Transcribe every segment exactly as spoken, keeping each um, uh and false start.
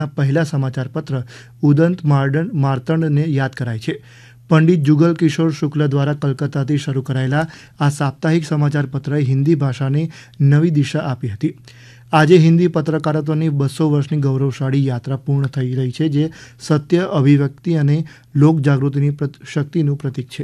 પહેલા સમાચાર પત્ર ઉદંત માર્ડન માર્તંડને યાદ કરાય છે. પંડિત જુગલ કિશોર શુક્લ દ્વારા કલકત્તાથી શરૂ કરાયેલા આ સાપ્તાહિક સમાચાર પત્રએ હિન્દી ભાષાને નવી દિશા આપી હતી. આજે હિન્દી પત્રકારત્વની બસો વર્ષની ગૌરવશાળી યાત્રા પૂર્ણ થઈ રહી છે, જે સત્ય, અભિવ્યક્તિ અને લોકજાગૃતિની શક્તિનું પ્રતીક છે.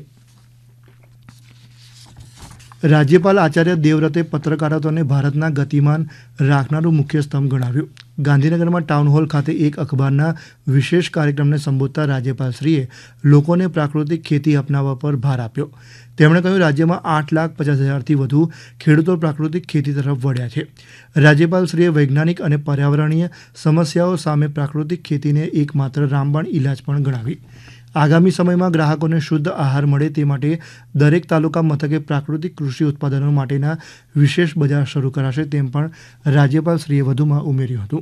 રાજ્યપાલ આચાર્ય દેવવ્રતે પત્રકારત્વને ભારતના ગતિમાન રાખનારું મુખ્ય સ્તંભ ગણાવ્યું. ગાંધીનગરમાં ટાઉન હોલ ખાતે એક અખબારના વિશેષ કાર્યક્રમને સંબોધતા રાજ્યપાલશ્રીએ લોકોને પ્રાકૃતિક ખેતી અપનાવવા પર ભાર આપ્યો. તેમણે કહ્યું, રાજ્યમાં આઠ લાખ પચાસ હજારથી વધુ ખેડૂતો પ્રાકૃતિક ખેતી તરફ વળ્યા છે. રાજ્યપાલશ્રીએ વૈજ્ઞાનિક અને પર્યાવરણીય સમસ્યાઓ સામે પ્રાકૃતિક ખેતીને એકમાત્ર રામબાણ ઇલાજ પણ ગણાવી. આગામી સમયમાં ગ્રાહકોને શુદ્ધ આહાર મળે તે માટે દરેક તાલુકા મથકે પ્રાકૃતિક કૃષિ ઉત્પાદનો માટેના વિશેષ બજાર શરૂ કરાશે, તેમ પણ રાજ્યપાલશ્રીએ વધુમાં ઉમેર્યું હતું.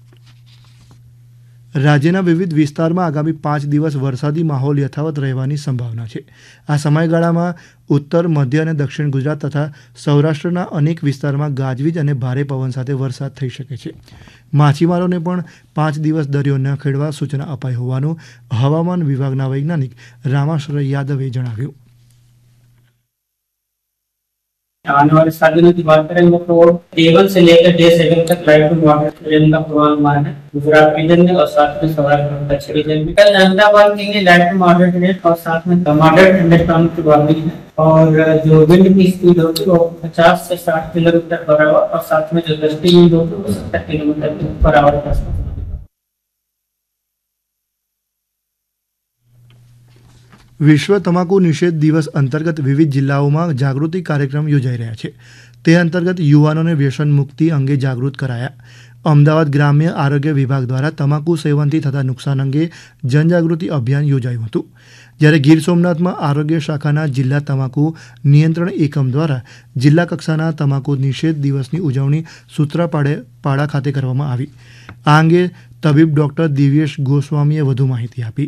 રાજ્યના વિવિધ વિસ્તારમાં આગામી પાંચ દિવસ વરસાદી માહોલ યથાવત રહેવાની સંભાવના છે. આ સમયગાળામાં ઉત્તર, મધ્ય અને દક્ષિણ ગુજરાત તથા સૌરાષ્ટ્રના અનેક વિસ્તારમાં ગાજવીજ અને ભારે પવન સાથે વરસાદ થઈ શકે છે. માછીમારોને પણ પાંચ દિવસ દરિયો ન ખેડવા સૂચના અપાઈ હોવાનું હવામાન વિભાગના વૈજ્ઞાનિક રામાશ્રય યાદવે જણાવ્યું. आने वाले सात दिनों की बात करें तो डे वन से लेकर डे सेवन तक लाइट टू वाटर रेन का पूर्वानुमान है गुजरात रीजन में और साथ में सौराष्ट्र और दक्षिण रीजन में. कल अहमदाबाद के लिए लाइट टू मॉडरेट रेन और साथ में मॉडरेट थंडरस्टॉर्म की वार्निंग है और जो विंड की स्पीड होगी वो पचास से साठ किलोमीटर पर आवर और साथ में जो गस्ती विंड होगी वो सत्तर किलोमीटर पर आवर के आसपास. વિશ્વ તમાકુ નિષેધ દિવસ અંતર્ગત વિવિધ જિલ્લાઓમાં જાગૃતિ કાર્યક્રમ યોજાઈ રહ્યા છે. તે અંતર્ગત યુવાનોને વ્યસન મુક્તિ અંગે જાગૃત કરાયા. અમદાવાદ ગ્રામ્ય આરોગ્ય વિભાગ દ્વારા તમાકુ સેવનથી થતા નુકસાન અંગે જનજાગૃતિ અભિયાન યોજાયું હતું. જ્યારે ગીર સોમનાથમાં આરોગ્ય શાખાના જિલ્લા તમાકુ નિયંત્રણ એકમ દ્વારા જિલ્લા કક્ષાના તમાકુ નિષેધ દિવસની ઉજવણી સૂત્રાપાડે પાડા ખાતે કરવામાં આવી. આ અંગે તબીબ ડોક્ટર દિવ્યેશ ગોસ્વામીએ વધુ માહિતી આપી.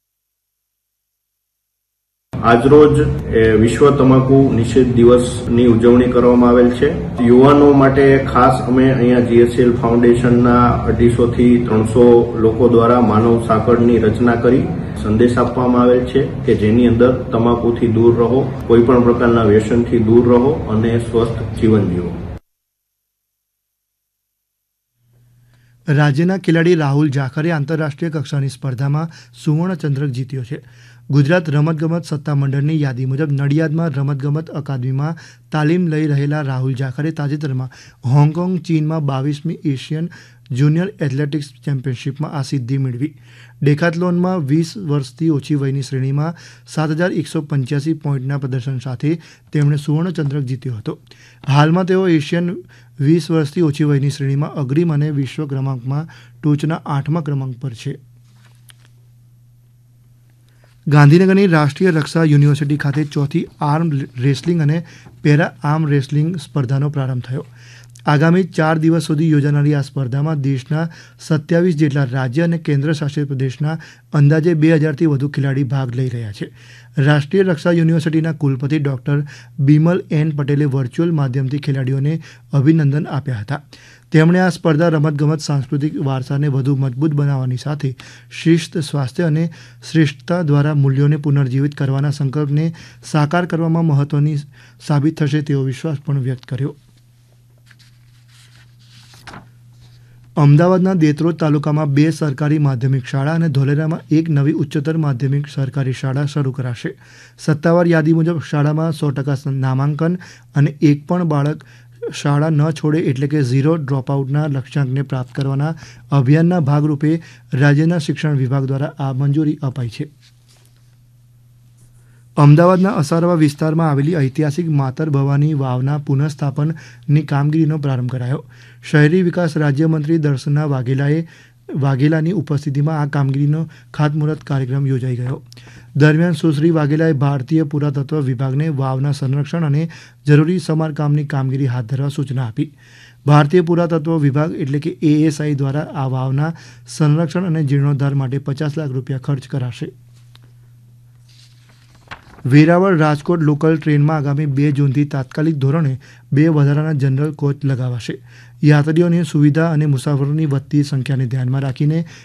આજરોજ વિશ્વ તમાકુ નિષેધ દિવસની ઉજવણી કરવામાં આવેલ છે. યુવાનો માટે ખાસ અમે અહીંયા જીએસએલ ફાઉન્ડેશનના અઢીસો થી ત્રણસો લોકો દ્વારા માનવ સાંકળની રચના કરી સંદેશ આપવામાં આવેલ છે કે જેની અંદર તમાકુથી દૂર રહો, કોઈ પણ પ્રકારના વ્યસનથી દૂર રહો અને સ્વસ્થ જીવન જીવો. રાજ્યના ખેલાડી રાહુલ જાખરે આંતરરાષ્ટ્રીય કક્ષાની સ્પર્ધામાં સુવર્ણ ચંદ્રક જીત્યો છે. ગુજરાત રમતગમત સત્તામંડળની યાદી મુજબ નડિયાદમાં રમતગમત અકાદમીમાં તાલીમ લઈ રહેલા રાહુલ જાખરે તાજેતરમાં હોંગકોંગ, ચીનમાં બાવીસમી એશિયન જુનિયર એથ્લેટિક્સ ચેમ્પિયનશિપમાં આ સિદ્ધિ મેળવી. ડેકાથલોનમાં વીસ વર્ષથી ઓછી વયની શ્રેણીમાં સાત હજાર એકસો પંચ્યાસી પોઈન્ટના પ્રદર્શન સાથે તેમણે સુવર્ણચંદ્રક જીત્યો હતો. હાલમાં તેઓ એશિયન વીસ વર્ષથી ઓછી વયની શ્રેણીમાં અગ્રીમ અને વિશ્વ ક્રમાંકમાં ટોચના આઠમા ક્રમાંક પર છે. ગાંધીનગરની રાષ્ટ્રીય રક્ષા યુનિવર્સિટી ખાતે ચોથી આર્મ રેસલિંગ અને પેરા આર્મ રેસલિંગ સ્પર્ધાનો પ્રારંભ થયો. આગામી ચાર દિવસ સુધી યોજાનારી આ સ્પર્ધામાં દેશના સત્યાવીસ જેટલા રાજ્ય અને કેન્દ્ર શાસિત પ્રદેશના અંદાજે બે હજારથી વધુ ખેલાડી ભાગ લઈ રહ્યા છે. રાષ્ટ્રીય રક્ષા યુનિવર્સિટીના કુલપતિ ડોક્ટર બિમલ એન પટેલે વર્ચ્યુઅલ માધ્યમથી ખેલાડીઓને અભિનંદન આપ્યા હતા. તેમણે આ સ્પર્ધા રમતગમત સાંસ્કૃતિક વારસાને વધુ મજબૂત બનાવવાની સાથે શિસ્ત, સ્વાસ્થ્ય અને શ્રેષ્ઠતા દ્વારા મૂલ્યોને પુનર્જીવિત કરવાના સંકલ્પને સાકાર કરવામાં મહત્વની સાબિત થશે તેવો વિશ્વાસ પણ વ્યક્ત કર્યો. અમદાવાદના દેત્રોદ તાલુકામાં બે સરકારી માધ્યમિક શાળા અને ધોલેરામાં એક નવી ઉચ્ચતર માધ્યમિક સરકારી શાળા શરૂ કરાશે. સત્તાવાર યાદી મુજબ શાળામાં સો ટકા નામાંકન અને એક પણ બાળક શાળા ન છોડે એટલે કે ઝીરો ડ્રોપઆઉટના લક્ષ્યાંકને પ્રાપ્ત કરવાના અભિયાનના ભાગરૂપે રાજ્યના શિક્ષણ વિભાગ દ્વારા આ મંજૂરી અપાઈ છે. અમદાવાદના અસારવા વિસ્તારમાં આવેલી ઐતિહાસિક માતર ભવાની વાવના પુનઃસ્થાપનની કામગીરીનો પ્રારંભ કરાયો. શહેરી વિકાસ રાજ્યમંત્રી દર્શના વાઘેલાએ વાઘેલાની ઉપસ્થિતિમાં આ કામગીરીનો ખાતમુહૂર્ત કાર્યક્રમ યોજાઈ ગયો. દરમિયાન સુશ્રી વાઘેલાએ ભારતીય પુરાતત્વ વિભાગને વાવના સંરક્ષણ અને જરૂરી સમારકામની કામગીરી હાથ ધરવા સૂચના આપી. ભારતીય પુરાતત્વ વિભાગ એટલે કે એએસઆઈ દ્વારા આ વાવના સંરક્ષણ અને જીર્ણોદ્ધાર માટે પચાસ લાખ રૂપિયા ખર્ચ કરાશે. વેરાવળ રાજકોટ લોકલ ટ્રેનમાં આગામી બે જૂનથી તાત્કાલિક ધોરણે બે વધારાના જનરલ કોચ લગાવાશે. યાત્રીઓની સુવિધા અને મુસાફરોની વધતી સંખ્યાને ધ્યાનમાં રાખીને